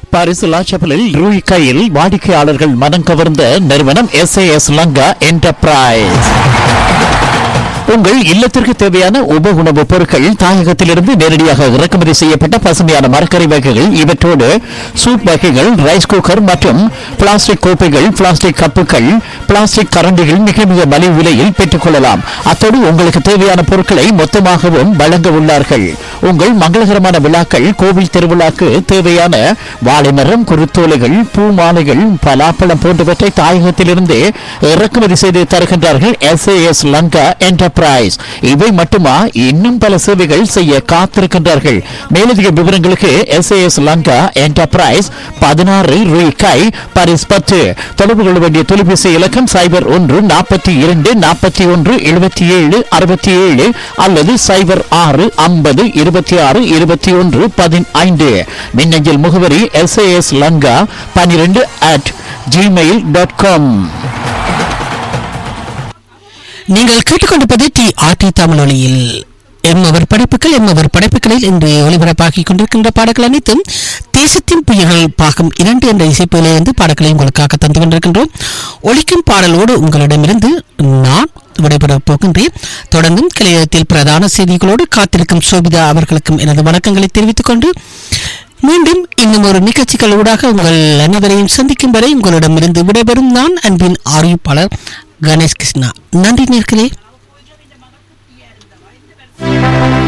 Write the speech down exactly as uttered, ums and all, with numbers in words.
Paris லா சப்பலில் ரூய் கையில் வாடிக்கையாளர்கள் மனம் கவர்ந்த நிறுவனம் எஸ்ஏஎஸ் லங்கா என்டர்பிரைஸ். உங்கள் இல்லத்திற்கு தேவையான உப உணவுப் பொருட்கள் தாயகத்திலிருந்து நேரடியாக இறக்குமதி செய்யப்பட்ட பசுமையான மரக்கறி வகைகள், இவற்றோடு சூப் வகைகள், ரைஸ் குக்கர் மற்றும் பிளாஸ்டிக் கோப்பைகள், பிளாஸ்டிக் கப்புகள், பிளாஸ்டிக் கரண்டிகள் மிக மிக மலிவு விலையில் பெற்றுக் கொள்ளலாம். அத்தோடு உங்களுக்கு தேவையான பொருட்களை மொத்தமாகவும் வழங்க உள்ளார்கள். உங்கள் மங்களகரமான விழாக்கள், கோவில் திருவிழாக்கு தேவையான வாழைமரம், குருத்தோலைகள், பூ மாலைகள், பலாப்பழம் போன்றவற்றை தாயகத்திலிருந்து இறக்குமதி செய்து தருகின்றார்கள் எஸ்ஏஎஸ் லங்கா என்டர்பிரைஸ். இவை மட்டுமா, இன்னும் பல சேவைகள் செய்ய காத்திருக்கின்றார்கள். மேலதிக விவரங்களுக்கு எஸ்ஏஎஸ் லங்கா என்டர்பிரைஸ், பதினாறு ரூபாய், பாரிஸ் பத்து. தொடர்பு கொள்ள வேண்டிய தொலைபேசி இலக்கம் சைபர் ஒன்று நாற்பத்தி இரண்டு நாற்பத்தி ஒன்று எழுபத்தி ஏழு அறுபத்தி ஏழு அல்லது சைபர் ஆறு ஐம்பது இருபத்தி ஆறு இருபத்தி ஒன்று பதினைந்து. மின்னஞ்சல் முகவரி எஸ்ஏஎஸ் லங்கா பன்னிரண்டு அட் ஜிமெயில் டாட் காம். நீங்கள் கேட்டுக்கொண்டிருப்பது டி ஆர்டி தமிழ் ஒளியில் எம்மவர் படைப்புகள் எம்மவர் படைப்புகளில் இன்று ஒளிபரப்பாகிக் கொண்டிருக்கின்ற பாடல்கள் அனைத்தும் தேசத்தின் புயல்கள் பாகம் இரண்டு என்ற இசைப்பிலிருந்து பாடல்களை உங்களுக்காக தந்து கொண்டிருக்கின்றோம். ஒலிக்கும் பாடலோடு உங்களிடமிருந்து நான் விடைபெறப் போகின்றேன். தொடர்ந்தும் கிளையத்தில் பிரதான செய்திகளோடு காத்திருக்கும் சோபிதா அவர்களுக்கும் எனது வணக்கங்களை தெரிவித்துக் கொண்டு மீண்டும் இன்னும் ஒரு நிகழ்ச்சிகள் ஊடாக உங்கள் அனைவரையும் சந்திக்கும் வரை உங்களிடமிருந்து விடைபெறும் நான் அன்பின் அறிவிப்பாளர் கணேஷ் கிருஷ்ணா. நன்றி நேர்களே.